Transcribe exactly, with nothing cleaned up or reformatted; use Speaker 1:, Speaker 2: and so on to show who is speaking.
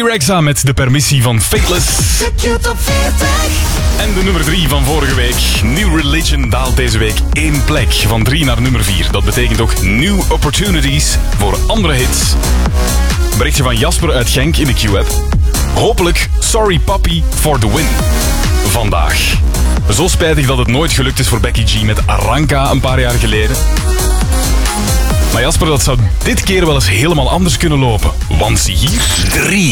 Speaker 1: Rexa met de permissie van Fateless.
Speaker 2: De top veertig.
Speaker 1: En de nummer drie van vorige week. New Religion daalt deze week één plek. Van drie naar nummer vier. Dat betekent ook new opportunities voor andere hits. Berichtje van Jasper uit Genk in de Q-app. Hopelijk Sorry Papi for the win. Vandaag. Zo spijtig dat het nooit gelukt is voor Becky G met Arranca een paar jaar geleden. Maar Jasper, dat zou dit keer wel eens helemaal anders kunnen lopen. Want zie hier. drie.